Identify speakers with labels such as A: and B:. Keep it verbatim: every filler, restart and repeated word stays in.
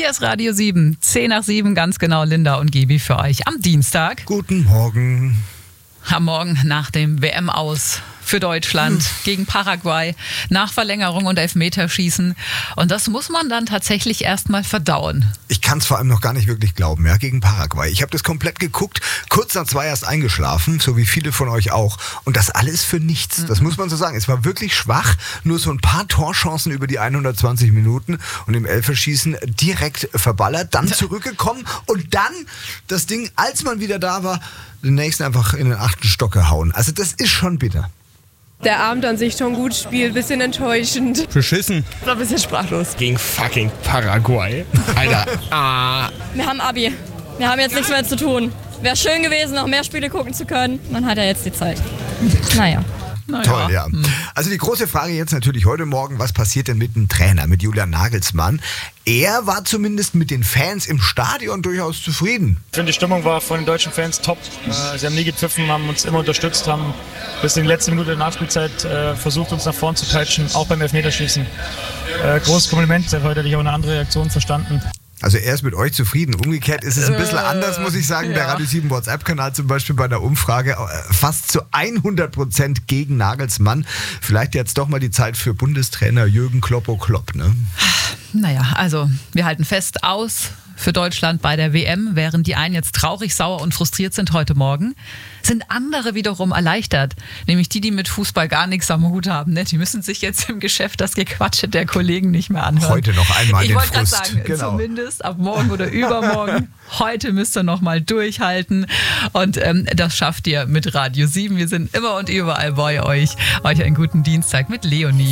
A: Hier ist Radio sieben, zehn nach sieben, ganz genau, Linda und Gebi für euch am Dienstag.
B: Guten Morgen.
A: Am Morgen nach dem W M-Aus für Deutschland hm. gegen Paraguay, nach Verlängerung und Elfmeterschießen. Und das muss man dann tatsächlich erstmal verdauen.
B: Ich kann es vor allem noch gar nicht wirklich glauben, ja, gegen Paraguay. Ich habe das komplett geguckt, kurz nach zwei erst eingeschlafen, so wie viele von euch auch. Und das alles für nichts, das muss man so sagen. Es war wirklich schwach, nur so ein paar Torchancen über die hundertzwanzig Minuten und im Elferschießen direkt verballert, dann zurückgekommen und dann das Ding, als man wieder da war, den nächsten einfach in den achten Stock gehauen. Also das ist schon bitter.
C: Der Abend an sich schon gut spielt, bisschen enttäuschend.
D: Beschissen.
C: Ich war ein bisschen sprachlos.
D: Gegen fucking Paraguay. Alter. ah.
E: Wir haben Abi. Wir haben jetzt nichts mehr zu tun. Wäre schön gewesen, noch mehr Spiele gucken zu können. Man hat ja jetzt die Zeit. Naja.
A: Naja.
B: Toll, ja. Also die große Frage jetzt natürlich heute Morgen, was passiert denn mit dem Trainer, mit Julian Nagelsmann? Er war zumindest mit den Fans im Stadion durchaus zufrieden.
F: Ich finde, die Stimmung war von den deutschen Fans top. Sie haben nie gepfiffen, haben uns immer unterstützt, haben bis in die letzte Minute der Nachspielzeit äh, versucht, uns nach vorn zu peitschen, auch beim Elfmeterschießen. Äh, großes Kompliment, seit heute hätte ich auch eine andere Reaktion verstanden.
B: Also er ist mit euch zufrieden. Umgekehrt ist es ein bisschen äh, anders, muss ich sagen. Ja. Der Radio sieben WhatsApp-Kanal zum Beispiel bei der Umfrage fast zu hundert Prozent gegen Nagelsmann. Vielleicht jetzt doch mal die Zeit für Bundestrainer Jürgen Kloppo Klopp, ne?
A: Naja, also wir halten fest, aus für Deutschland bei der W M. Während die einen jetzt traurig, sauer und frustriert sind heute Morgen, sind andere wiederum erleichtert. Nämlich die, die mit Fußball gar nichts am Hut haben. Ne? Die müssen sich jetzt im Geschäft das Gequatsche der Kollegen nicht mehr anhören.
B: Heute noch einmal
A: ich
B: den
A: Frust. Ich wollte gerade sagen,
B: genau.
A: Zumindest ab morgen oder übermorgen. Heute müsst ihr noch mal durchhalten. Und ähm, das schafft ihr mit Radio sieben. Wir sind immer und überall bei euch. Euch einen guten Dienstag mit Leonie.